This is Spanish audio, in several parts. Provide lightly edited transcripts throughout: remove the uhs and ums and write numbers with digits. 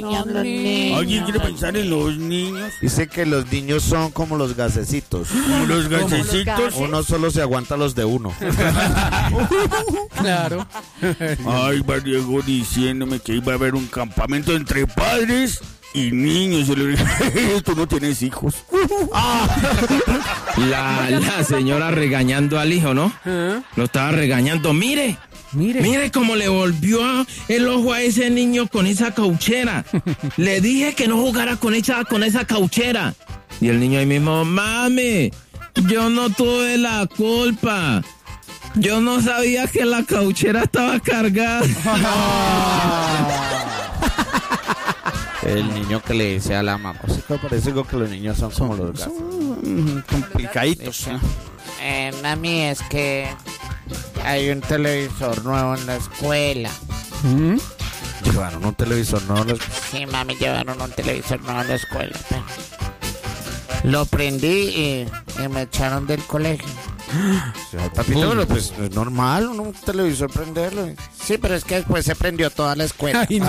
¿Alguien quiere pensar en los niños? Dice que los niños son como los gasecitos. Como los gasecitos. Uno solo se aguanta los de uno. Claro. Ay, va Diego diciéndome que iba a haber un campamento entre padres y niños. Yo le dije, tú no tienes hijos. La señora regañando al hijo, ¿no? Lo estaba regañando. Mire cómo le volvió el ojo a ese niño con esa cauchera. Le dije que no jugara con esa cauchera. Y el niño ahí mismo, mami, yo no tuve la culpa. Yo no sabía que la cauchera estaba cargada. El niño que le dice a la mamá. Sí, me parece que los niños son como los gatos. Complicaditos. Mami, es que hay un televisor nuevo en la escuela. Llevaron un televisor nuevo. Sí, mami, llevaron un televisor nuevo en la escuela. Pero lo prendí y me echaron del colegio. Papito, pero pues es normal un televisor prenderlo. Sí, pero es que después se prendió toda la escuela. Ay, no.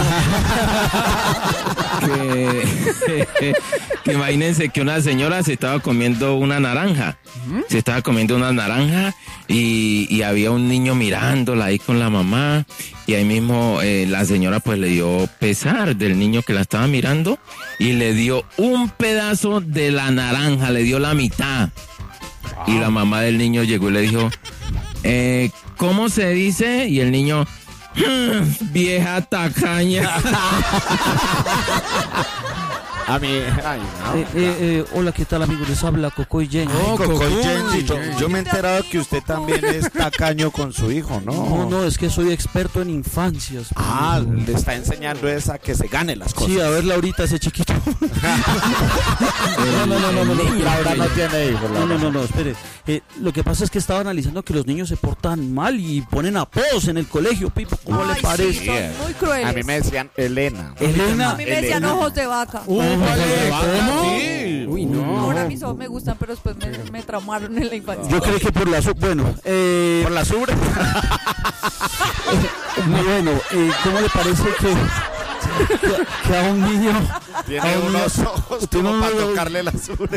Que imagínense que una señora se estaba comiendo una naranja. Se estaba comiendo una naranja y había un niño mirándola ahí con la mamá. Y ahí mismo la señora pues le dio pesar del niño que la estaba mirando y le dio un pedazo de la naranja, le dio la mitad. Y la mamá del niño llegó y le dijo, ¿cómo se dice? Y el niño, vieja tacaña. A mí, ay, no. Hola, ¿qué tal, amigos? Les habla Cocoy Jen. Cocoy Jen, yo me he enterado que usted también es tacaño con su hijo, ¿no? No, es que soy experto en infancias. Le está enseñando a que se gane las cosas. Sí, a ver, Laurita, ese chiquito. No, Laura no tiene hijos. No, espere. Lo que pasa es que estaba analizando que los niños se portan mal y ponen apodos en el colegio, Pipo. ¿Cómo le parece? Sí, Son muy crueles. a mí me decían Elena. A mí me decían ojos de vaca. ¿Cómo? Sí. Uy, no. Ahora mis ojos me gustan, pero después me traumaron en la infancia. Yo creo que por la Por la sobre. bueno, ¿cómo le parece que a un niño Tiene unos ojos como para tocarle la sobre.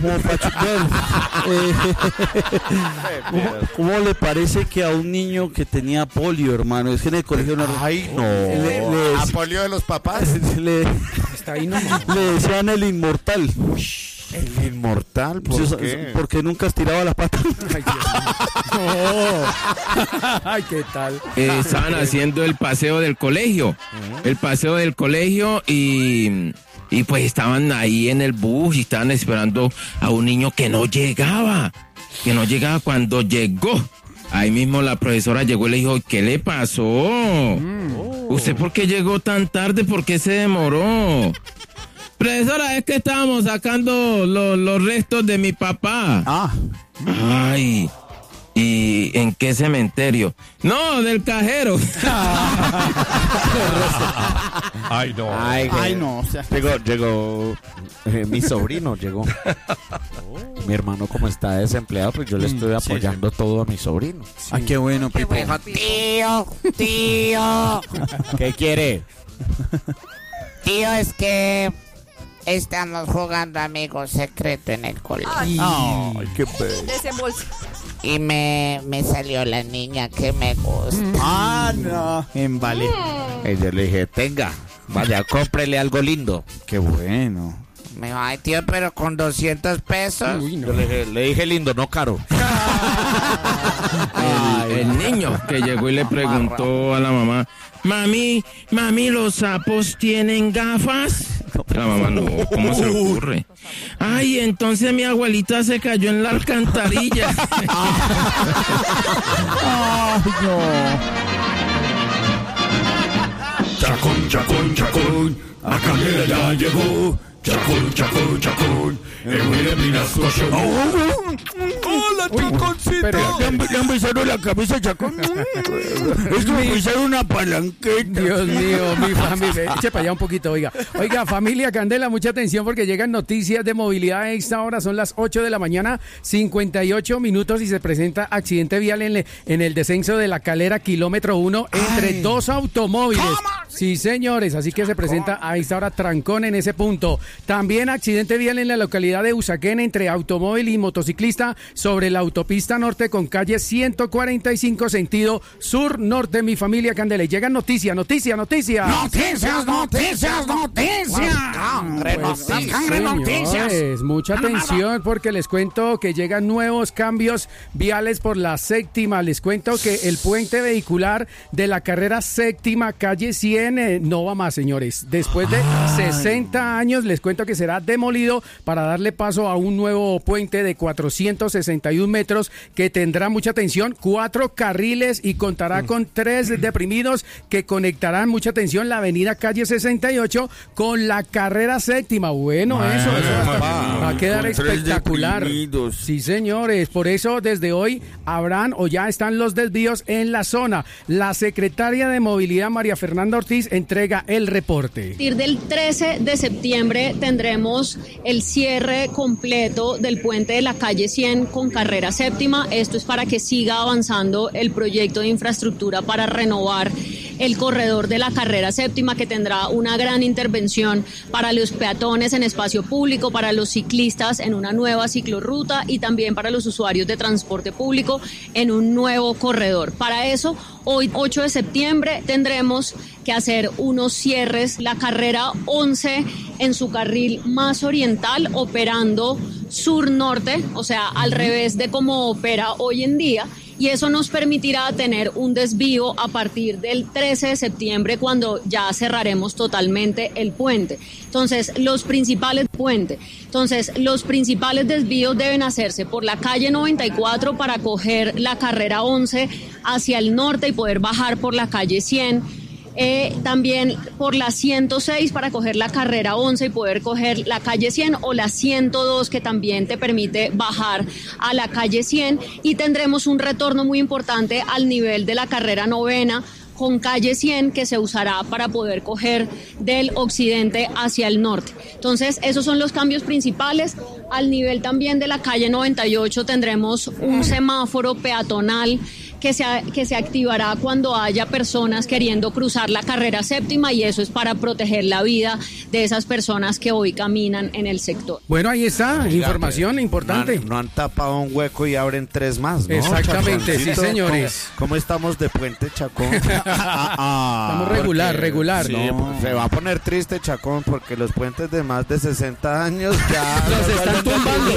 ¿Cómo le parece que a un niño que tenía polio, hermano? Es que en el colegio Ay, no. ¿A polio de los papás? Está ahí nomás. le decían el inmortal. El inmortal, ¿por qué? Porque nunca estiraba las patas. Ay, Dios mío. Ay, ¿qué tal? Estaban haciendo el paseo del colegio. El paseo del colegio y pues estaban ahí en el bus y estaban esperando a un niño que no llegaba. Cuando llegó. Ahí mismo la profesora llegó y le dijo, ¿qué le pasó? ¿Usted por qué llegó tan tarde? ¿Por qué se demoró? Profesora, es que estábamos sacando los restos de mi papá. Ay, ¿y en qué cementerio? No, del cajero. Ay, no. Ay, no. Llegó mi sobrino, llegó. Mi hermano, como está desempleado, pues yo le estoy apoyando todo a mi sobrino. Ay, qué bueno, Qué Pipo. bueno, Pipo. Tío. ¿Qué quiere? Tío, es que estamos jugando Amigo Secreto en el colegio. Ay, Ay, qué bello. desembolsa. Y me salió la niña que me gusta. No. Vale. Y yo le dije, tenga, vaya, cómprele algo lindo. Qué bueno. Me dijo, ay, tío, pero con 200 pesos. Uy, no. Yo le dije lindo, no caro. El niño que llegó y le preguntó a la mamá, mami, ¿los sapos tienen gafas? La mamá, no, ¿cómo se le ocurre? Ay, entonces mi abuelita se cayó en la alcantarilla. Chacón, chacón, chacón, a Canela ya llegó. Chacón, chacón, chacón. El William Vinascocho. ¡Hola, Chaconcito! pero- ¿Ya han besado la cabeza, Chacón? Es como besar una palanqueta. Dios mío, mi familia. Eche para allá un poquito, oiga. Oiga, familia Candela, mucha atención porque llegan noticias de movilidad a esta hora. Son las 8 de la mañana, 58 minutos y se presenta accidente vial en el descenso de la Calera, kilómetro 1, entre dos automóviles. Sí, señores, así que se presenta a esta hora trancón en ese punto. También accidente vial en la localidad de Usaquén entre automóvil y motociclista sobre la autopista norte con calle 145 sentido sur-norte, mi familia Candela. Y llegan noticias. Noticias, noticias. Señores, mucha atención porque les cuento que llegan nuevos cambios viales por la séptima. Les cuento que el puente vehicular de la carrera séptima, calle 100, no va más, señores. Después de 60 años, les cuento que será demolido para darle paso a un nuevo puente de 461 metros que tendrá mucha atención, 4 carriles y contará con 3 deprimidos que conectarán, mucha atención, la avenida calle 68 con la carrera séptima. Bueno, eso va a quedar con 3 espectacular. deprimidos. Sí, señores, por eso desde hoy habrán o ya están los desvíos en la zona. La secretaria de Movilidad, María Fernanda Ortiz, entrega el reporte. A partir del 13 de septiembre tendremos el cierre completo del puente de la calle 100 con carrera séptima. Esto es para que siga avanzando el proyecto de infraestructura para renovar el corredor de la carrera séptima, que tendrá una gran intervención para los peatones en espacio público, para los ciclistas en una nueva ciclorruta y también para los usuarios de transporte público en un nuevo corredor. Para eso, hoy 8 de septiembre tendremos que hacer unos cierres, la carrera 11 en su carril más oriental, operando sur-norte, o sea, al revés de cómo opera hoy en día. Y eso nos permitirá tener un desvío a partir del 13 de septiembre, cuando ya cerraremos totalmente el puente. Entonces, los principales desvíos deben hacerse por la calle 94 para coger la carrera 11 hacia el norte y poder bajar por la calle 100. También por la 106 para coger la carrera 11 y poder coger la calle 100, o la 102 que también te permite bajar a la calle 100, y tendremos un retorno muy importante al nivel de la carrera novena con calle 100 que se usará para poder coger del occidente hacia el norte. Entonces, esos son los cambios principales. Al nivel también de la calle 98 tendremos un semáforo peatonal que se activará cuando haya personas queriendo cruzar la carrera séptima, y eso es para proteger la vida de esas personas que hoy caminan en el sector. Bueno, ahí está, información importante. No han tapado un hueco y abren 3 más, ¿no? Exactamente, sí, Chaconcito? señores. ¿Cómo estamos de puente, Chacón? Estamos regular. Sí, pues, se va a poner triste, Chacón, porque los puentes de más de 60 años ya... Los están tumbando.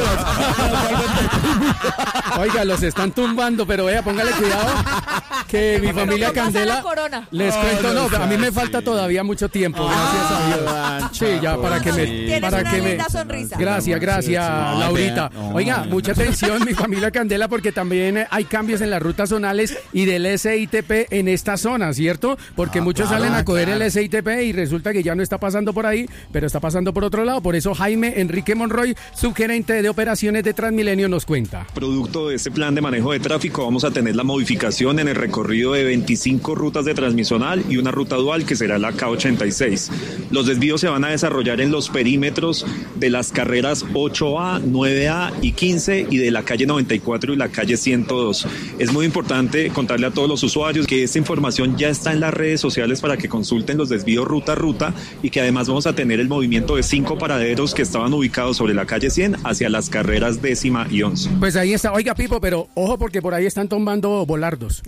Oiga, los están tumbando, pero vea, póngale cuidado que mi familia no pasa Candela, la corona. les cuento, no, a mí me falta todavía mucho tiempo, gracias a Dios. Sí, ya para que me... Tienes para una que me linda sonrisa. Gracias, Laurita. Oiga, mucha atención, mi familia Candela, porque también hay cambios en las rutas zonales y del SITP en esta zona, ¿cierto? Porque muchos salen a coger el SITP y resulta que ya no está pasando por ahí, pero está pasando por otro lado. Por eso Jaime Enrique Monroy, subgerente de operaciones de Transmilenio, nos cuenta. Producto de este plan de manejo de tráfico, vamos a tener la modificación en el recorrido de 25 rutas de transmisional y una ruta dual que será la K86. Los desvíos se van a desarrollar en los perímetros de las carreras 8A, 9A y 15 y de la calle 94 y la calle 102. Es muy importante contarle a todos los usuarios que esta información ya está en las redes sociales para que consulten los desvíos ruta a ruta, y que además vamos a tener el movimiento de 5 paraderos que estaban ubicados sobre la calle 100 hacia las carreras 10ª y 11. Pues ahí está. Oiga, Pipo, pero ojo porque por ahí están tomando volardos.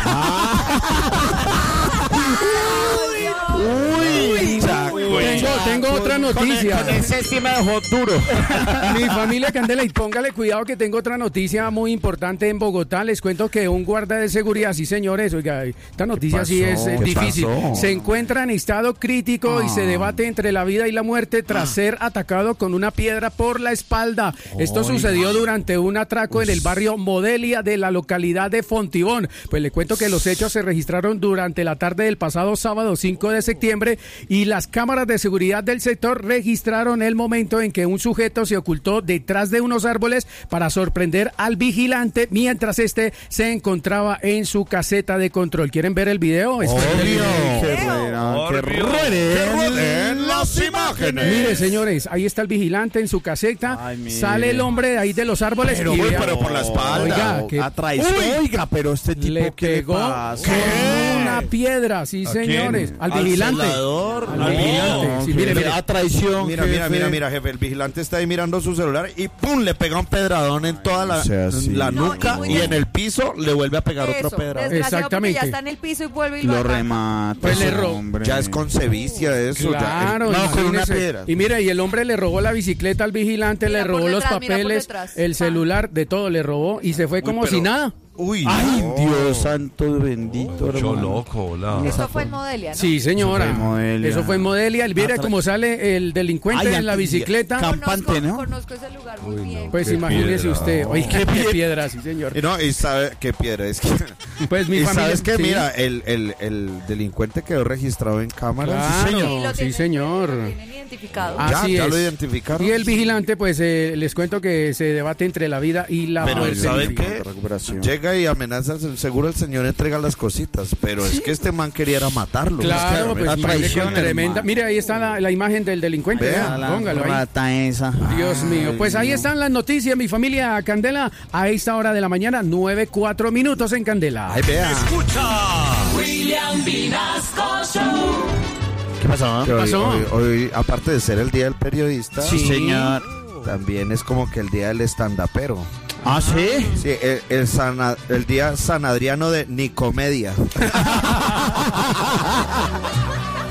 Tengo otra noticia. Con ese estima de duro. Mi familia Candela, y póngale cuidado que tengo otra noticia muy importante en Bogotá. Les cuento que un guarda de seguridad, sí señores, oiga, esta noticia sí es difícil. Se encuentra en estado crítico y se debate entre la vida y la muerte tras ser atacado con una piedra por la espalda. Esto sucedió durante un atraco en el barrio Modelia de la localidad de Fontibón. Pues le cuento que los hechos se registraron durante la tarde del pasado sábado 5 de septiembre y las cámaras de de seguridad del sector registraron el momento en que un sujeto se ocultó detrás de unos árboles para sorprender al vigilante mientras este se encontraba en su caseta de control. ¿Quieren ver el video? Que rueden las imágenes. Mire, señores, ahí está el vigilante en su caseta. Ay, sale el hombre de ahí de los árboles Pero, y vea- pero por la espalda. Oiga, que a traición. Oiga, pero este tipo le ¿qué le pegó pasa? con una piedra, sí, señores. Al vigilante. celador. Al No, vigilante. Sí, mire, mire. a traición. Mira, jefe, el vigilante está ahí mirando su celular y ¡pum! Le pega un pedradón en toda la, la No, nuca y muy y des- en el piso le vuelve a pegar otro Eso, pedradón. desgraciado, porque Exactamente. ya está en el piso y vuelve y Lo ataca. remata. Pues le ese ro- hombre. Ya es con sevicia eso. Claro, no, con una imagínese. piedra. Y mire, y el hombre le robó la bicicleta al vigilante, Mira le por robó los detrás, mira por papeles, detrás. el celular, de todo le robó y se fue como pero- si nada. Uy, Ay, no. Dios santo bendito, Yo hermano. loco, hola. Esto fue en Modelia, ¿no? Sí, señora. Eso fue en Modelia. Eso fue en Modelia. Y mire cómo sale el delincuente Ay, en la antes- bicicleta. Campante, ¿no? Conozco ese lugar muy bien. Pues Qué imagínese piedra. usted. Oye, qué piedra, sí, señor. Y no, y sabe qué piedra es que. Pues mi y familia. sabes que, sí. mira, el delincuente quedó registrado en cámara. Claro. Sí, señor. Sí, lo sí, tienen- señor. Lo tienen identificado. Así ya es. lo identificaron. Y el vigilante, pues les cuento que se debate entre la vida y la Pero muerte. ¿saben Sí. qué? Llega y amenaza, seguro el señor entrega las cositas, pero es que este man quería era matarlo. Claro, Es que pues la imagínese traición, con tremenda. hermano. Mire, ahí está la imagen del delincuente. Vea, vea, póngalo ahí. Rata esa. Dios mío, pues ahí están las noticias, mi familia Candela, a esta hora de la mañana, 9:04 en Candela. Ay, vea. William Vinasco Show. ¿Qué pasó? Que hoy, pasó? hoy, aparte de ser el día del periodista, Sí, señor. también es como que el día del estandapero. ¿Ah, sí? Sí, el día San Adriano de Nicomedia.